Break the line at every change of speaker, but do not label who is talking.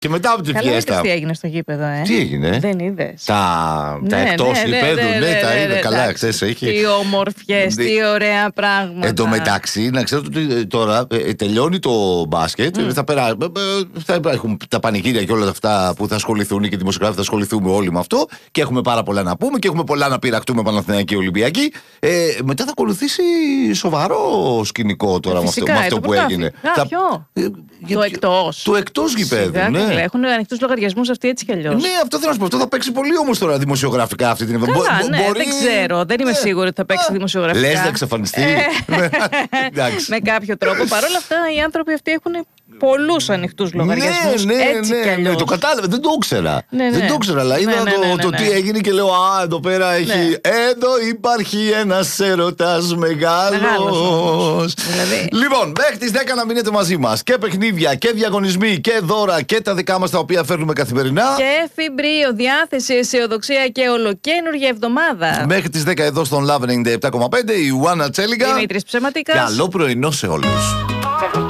Και μετά από τη φιέστα.
Τι έγινε στο γήπεδο,
Τι έγινε?
Δεν είδες?
Τα εκτός γηπέδου, τα είδα. Καλά, χθες έχει.
Τι όμορφιες, τι ωραία πράγματα.
Εν τω μεταξύ, να ξέρετε ότι τώρα τελειώνει το μπάσκετ. Θα υπάρχουν τα πανηγύρια και όλα αυτά που θα ασχοληθούν και οι δημοσιογράφοι θα ασχοληθούμε όλοι με αυτό. Και έχουμε πάρα πολλά να πούμε και έχουμε πολλά να πειραχτούμε Παναθηναϊκή Ολυμπιακή. Μετά θα ακολουθήσει σοβαρό σκηνικό τώρα με αυτό που έγινε.
Το εκτός.
Το εκτός γηπέδου.
Έχουν ανοιχτούς λογαριασμούς αυτοί έτσι κι αλλιώς.
Ναι, αυτό θέλω να σου πω. Αυτό θα παίξει πολύ όμως τώρα δημοσιογραφικά αυτή την εβδομάδα.
Δεν ξέρω. Δεν είμαι σίγουρη ότι θα παίξει δημοσιογραφικά.
Λες να εξαφανιστεί.
Με κάποιο τρόπο. Παρ' όλα αυτά οι άνθρωποι αυτοί έχουν πολλούς ανοιχτούς λογαριασμούς. Έτσι κι αλλιώς.
Το κατάλαβα. Δεν το ήξερα. Δεν το ήξερα. Αλλά είδα το τι έγινε και λέω εδώ πέρα έχει. Εδώ υπάρχει ένας έρωτας μεγάλος. Λοιπόν, μέχρι τις 10 να μείνετε μαζί μας. Και παιχνίδια και διαγωνισμοί και δώρα και τα δικά μας τα οποία φέρνουμε καθημερινά.
Και φιμπρίο, διάθεση, αισιοδοξία και ολοκένουργια εβδομάδα.
Μέχρι τις 10 εδώ στον Love 97,5 η Ιωάννα Τσέλιγκα.
Δημήτρης Ψεματίκας.
Καλό πρωινό σε όλους.